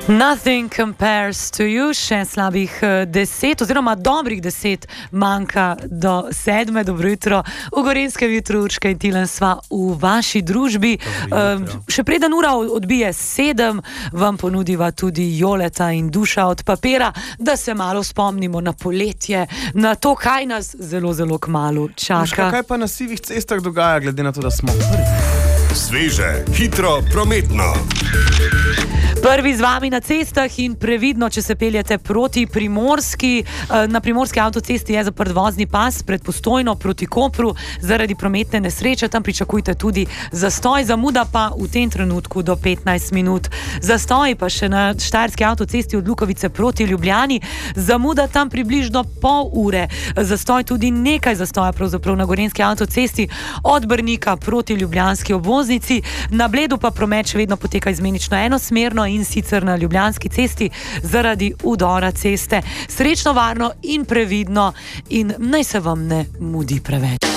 Nothing compares to you, še slabih 10 oziroma dobrih 10 manjka do 7. Dobro jutro. V Gorenjskem jutru Urška in Tilen sva v vaši družbi. Še preden ura odbije 7, vam ponudiva tudi Joleta in Duša od papira, da se malo spomnimo na poletje, na to, kaj nas zelo, zelo kmalu čaka. Urška, kaj pa na sivih cestah dogaja, glede na to, da smo Sveže, hitro, prometno. Prvi z vami na cestah in previdno, če se peljete proti Primorski. Na Primorski avtocesti je zaprt vozni pas pred Postojno proti Kopru zaradi prometne nesreče. Tam pričakujte tudi zastoj, zamuda pa v tem trenutku do 15 minut. Zastoj pa še na Štajerski avtocesti od Lukovice proti Ljubljani. Zamuda tam približno pol ure. Zastoj tudi nekaj zastoja pravzaprav na Gorenjski avtocesti od Brnika proti Ljubljanski obvoznici. Na Bledu pa promet še vedno poteka izmenično enosmerno in sicer na Ljubljanski cesti zaradi udora ceste. Srečno, varno in previdno in naj se vam ne mudi preveč.